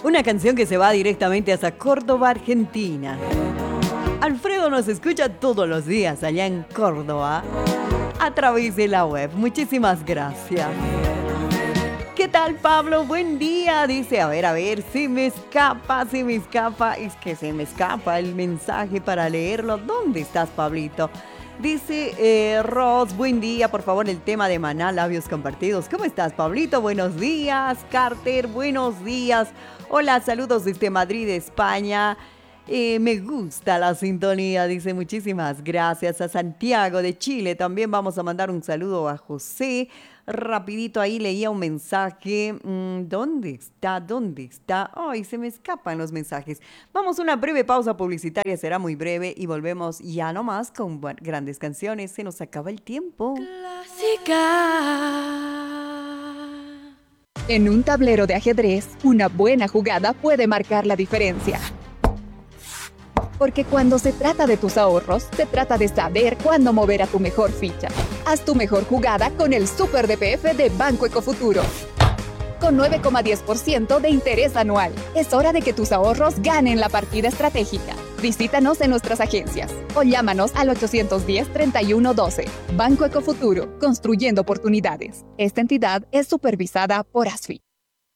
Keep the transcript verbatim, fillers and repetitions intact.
Una canción que se va directamente hasta Córdoba, Argentina. Alfredo nos escucha todos los días allá en Córdoba a través de la web. Muchísimas gracias. ¿Qué tal, Pablo? Buen día. Dice, a ver, a ver, si me escapa, si me escapa. Es que se me escapa el mensaje para leerlo. ¿Dónde estás, Pablito? Dice eh, Ross, buen día, por favor, el tema de Maná, labios compartidos. ¿Cómo estás, Pablito? Buenos días. Carter, buenos días. Hola, saludos desde Madrid, España. Eh, me gusta la sintonía, dice, muchísimas gracias. A Santiago de Chile también vamos a mandar un saludo a José. Rapidito ahí leía un mensaje. Mm, ¿Dónde está? ¿Dónde está? Ay, se me escapan los mensajes. Vamos a una breve pausa publicitaria, será muy breve y volvemos ya nomás con grandes canciones. Se nos acaba el tiempo. Clásica. En un tablero de ajedrez, una buena jugada puede marcar la diferencia. Porque cuando se trata de tus ahorros, se trata de saber cuándo mover a tu mejor ficha. Haz tu mejor jugada con el Super D P F de Banco Ecofuturo. Con nueve coma diez por ciento de interés anual. Es hora de que tus ahorros ganen la partida estratégica. Visítanos en nuestras agencias o llámanos al ochocientos diez, treinta y uno doce. Banco Ecofuturo, construyendo oportunidades. Esta entidad es supervisada por A S F I.